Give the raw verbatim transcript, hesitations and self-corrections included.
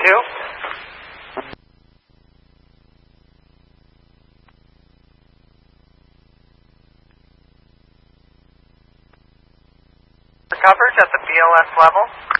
two. Coverage at the B O S level.